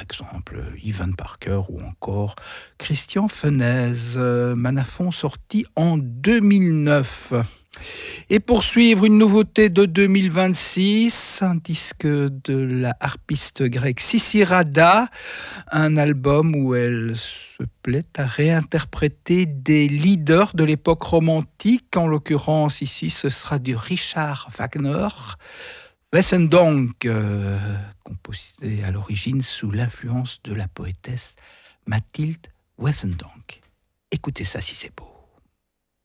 exemple Ivan Parker ou encore Christian Fenez, Manafon sorti en 2009. Et pour suivre, une nouveauté de 2026, un disque de la harpiste grecque Sissi Rada, un album où elle se plaît à réinterpréter des leaders de l'époque romantique. En l'occurrence, ici, ce sera du Richard Wagner, Wessendonck, composé à l'origine sous l'influence de la poétesse Mathilde Wessendonck. Écoutez ça si c'est beau.